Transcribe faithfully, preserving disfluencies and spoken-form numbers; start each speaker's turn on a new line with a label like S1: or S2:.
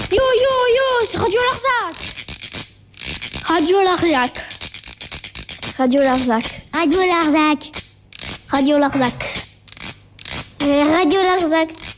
S1: Yo, yo, yo, c'est Radio Larzac. Radio Larzac. Radio Larzac. Radio Larzac. Radio Larzac. Radio Larzac.